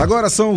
Agora são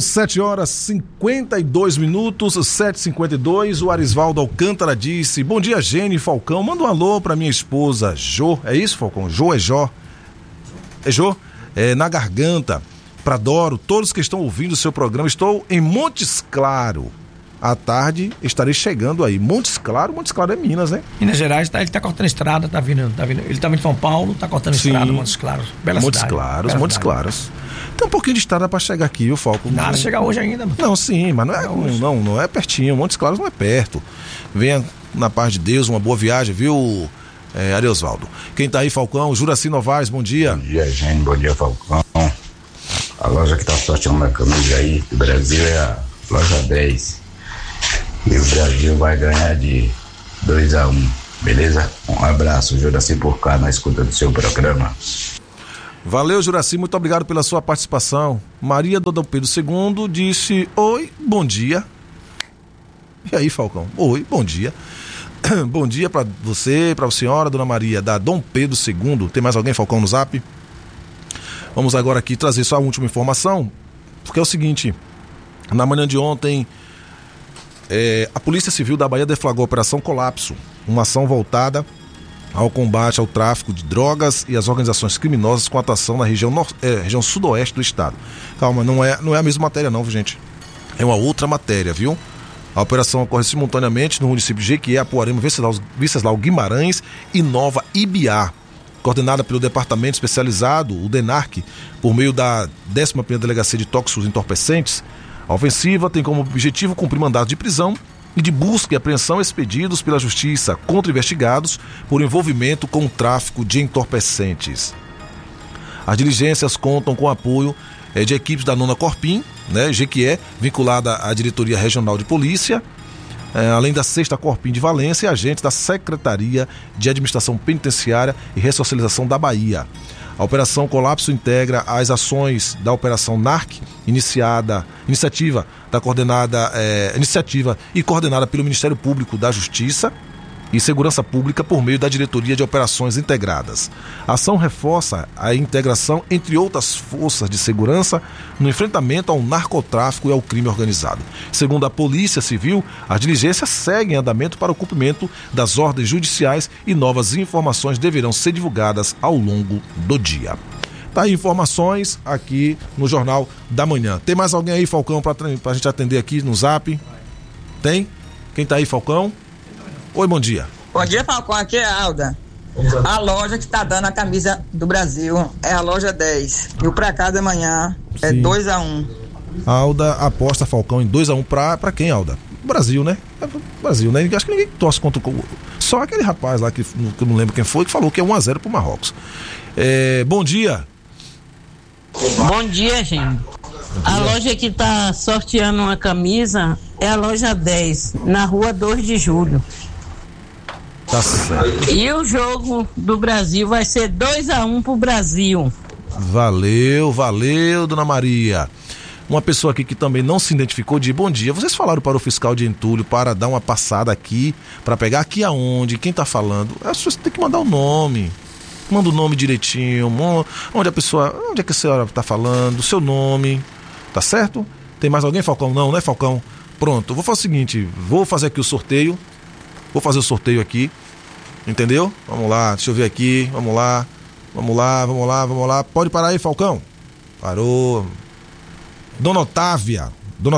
7h52, 7h52. O Arisvaldo Alcântara disse: bom dia, Gene Falcão. Manda um alô pra minha esposa, Jô. É isso, Falcão? Jô é Jó? É Jô? É na Garganta. Pra Doro, todos que estão ouvindo o seu programa. Estou em Montes Claros. À tarde estarei chegando aí. Montes Claros é Minas, né? Minas Gerais, ele tá cortando estrada, tá vindo. Ele tá vindo de São Paulo, tá cortando estrada, Montes Claros. Bela Montes cidade. Claros, Montes Claros. Tem um pouquinho de estrada pra chegar aqui, o Falco. Nada, chega hoje ainda, mano. Não, sim, mas não é pertinho. Montes Claros não é perto. Venha na paz de Deus, uma boa viagem, viu, Arisvaldo? Quem tá aí, Falcão? Juraci Novaes, bom dia. Bom dia, gente. Bom dia, Falcão. A loja que tá sorteando uma camisa aí do Brasil é a loja 10. E o Brasil vai ganhar de 2-1, beleza? Um abraço, Juraci Porcá, na escuta do seu programa. Valeu, Juraci, muito obrigado pela sua participação. Maria do Dom Pedro II disse: oi, bom dia. E aí, Falcão? Oi, bom dia. Bom dia pra você, pra senhora, dona Maria, da Dom Pedro II. Tem mais alguém, Falcão, no zap? Vamos agora aqui trazer só a última informação, porque é o seguinte: na manhã de ontem, a Polícia Civil da Bahia deflagrou a Operação Colapso, uma ação voltada ao combate ao tráfico de drogas e às organizações criminosas com atuação na região sudoeste do estado. Calma, não é a mesma matéria não, gente. É uma outra matéria, viu? A operação ocorre simultaneamente no município de Jequié, Apuarema, Venceslau Guimarães e Nova Ibiá, coordenada pelo Departamento Especializado, o DENARC, por meio da 11ª Delegacia de Tóxicos Entorpecentes. A ofensiva tem como objetivo cumprir mandados de prisão e de busca e apreensão expedidos pela Justiça contra investigados por envolvimento com o tráfico de entorpecentes. As diligências contam com o apoio de equipes da 9ª Corpim, Jequié, vinculada à Diretoria Regional de Polícia, além da 6ª Corpim de Valência e agentes da Secretaria de Administração Penitenciária e Ressocialização da Bahia. A Operação Colapso integra as ações da Operação NARC, iniciativa e coordenada pelo Ministério Público da Justiça e Segurança Pública por meio da Diretoria de Operações Integradas. A ação reforça a integração entre outras forças de segurança no enfrentamento ao narcotráfico e ao crime organizado. Segundo a Polícia Civil, as diligências seguem em andamento para o cumprimento das ordens judiciais e novas informações deverão ser divulgadas ao longo do dia. Tá aí informações aqui no Jornal da Manhã. Tem mais alguém aí, Falcão, pra gente atender aqui no zap? Tem? Quem tá aí, Falcão? Oi, bom dia. Bom dia, Falcão, aqui é a Alda. A loja que tá dando a camisa do Brasil é a loja 10. E o pra cá da manhã é 2-1. Alda aposta, Falcão, em 2-1 pra quem, Alda? Brasil, né? Brasil, né? Acho que ninguém torce contra o... Só aquele rapaz lá que eu não lembro quem foi, que falou que é 1-0 pro Marrocos. Bom dia. Bom dia, gente. A loja que tá sorteando uma camisa é a loja 10, na rua 2 de julho. Tá certo. E o jogo do Brasil vai ser 2-1 pro Brasil. Valeu, dona Maria. Uma pessoa aqui que também não se identificou de bom dia. Vocês falaram para o fiscal de entulho para dar uma passada aqui, para pegar aqui aonde, quem tá falando? As pessoas têm que mandar o nome. Manda o nome direitinho, onde é que a senhora tá falando, o seu nome, tá certo? Tem mais alguém, Falcão? Não, né, Falcão? Pronto, eu vou fazer o seguinte, vou fazer aqui o sorteio. Vou fazer o sorteio aqui, entendeu? Vamos lá, deixa eu ver aqui, vamos lá. Pode parar aí, Falcão. Parou. Dona Otávia,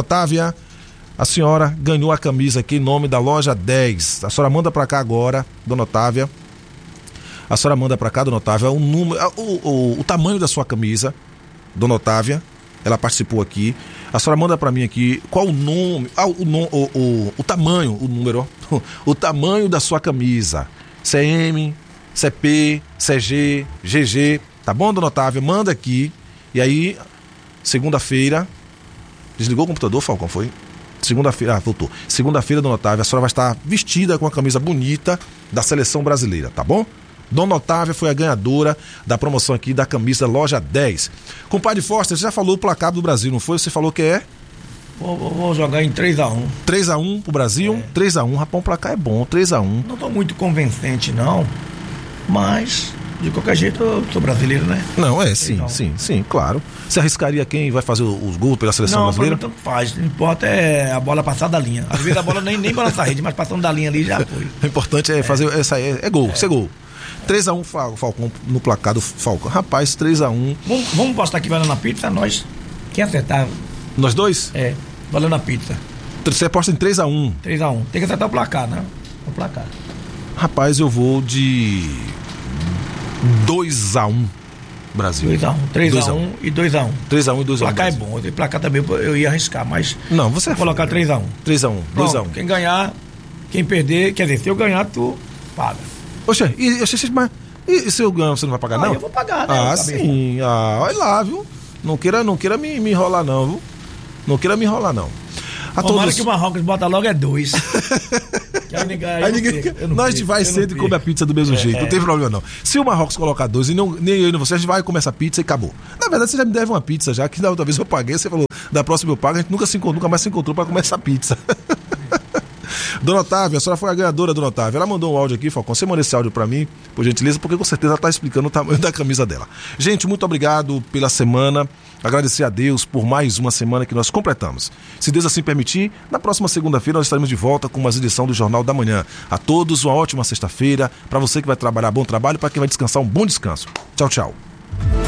a senhora ganhou a camisa aqui em nome da loja 10. A senhora manda pra cá agora, Dona Otávia. A senhora manda pra cá, Dona Otávia, o número, o tamanho da sua camisa, Dona Otávia. Ela participou aqui. A senhora manda pra mim aqui qual o nome, o tamanho, o número, o tamanho da sua camisa. Se é M, se é P, se é G, GG, tá bom, Dona Otávia? Manda aqui. E aí, segunda-feira, desligou o computador, Falcão, foi? Segunda-feira, voltou. Segunda-feira, Dona Otávia, a senhora vai estar vestida com a camisa bonita da seleção brasileira, tá bom? Dona Otávia foi a ganhadora da promoção aqui da camisa Loja 10. Compadre Foster, você já falou o placar do Brasil, não foi? Você falou que é? Vou jogar em 3-1. 3-1 pro Brasil? 3-1, rapaz, o placar é bom, 3-1. Não tô muito convincente, não, mas De qualquer jeito, eu sou brasileiro, né? Não, sim, Então. sim, claro. Você arriscaria quem vai fazer os gols pela seleção Não, brasileira? tanto faz. O que importa é a bola passar da linha. Às vezes a bola nem balança a rede, mas passando da linha ali já foi. O importante é fazer é gol, ser gol. 3-1 Falcão no placar do Falcão. Rapaz, 3-1. Vamos postar aqui valendo a pizza, nós. Quem acertar? Nós dois? Valendo a pizza. Você aposta em 3-1. 3-1. Tem que acertar o placar, né? O placar. Rapaz, eu vou de 2-1 Brasil. 2-1. 3-1 e 2-1. 3-1 e 2-1. O placar é bom. O placar também eu ia arriscar, mas. Não, você vou colocar 3-1. 3-1. 2-1. Quem ganhar, quem perder, quer dizer, se eu ganhar, tu paga. Oxe, e se eu ganhar, você não vai pagar, não? Eu vou pagar, né? Sim. Olha lá, viu? Não queira me enrolar, não, viu? Não queira me enrolar, não. Tomara que o Marrocos bota logo 2. Nós a gente vai cedo e come a pizza do mesmo jeito, não tem problema não. Se o Marrocos colocar 2 e nem eu e você, a gente vai comer essa pizza e acabou. Na verdade, você já me deve uma pizza já, que da outra vez eu paguei, você falou, da próxima eu pago, a gente nunca mais se encontrou para comer essa pizza. Dona Otávia, a senhora foi a ganhadora, Dona Otávia. Ela mandou um áudio aqui, Falcão. Você manda esse áudio pra mim, por gentileza, porque com certeza ela está explicando o tamanho da camisa dela. Gente, muito obrigado pela semana. Agradecer a Deus por mais uma semana que nós completamos. Se Deus assim permitir, na próxima segunda-feira nós estaremos de volta com mais edição do Jornal da Manhã. A todos, uma ótima sexta-feira. Para você que vai trabalhar, bom trabalho. Para quem vai descansar, um bom descanso. Tchau, tchau.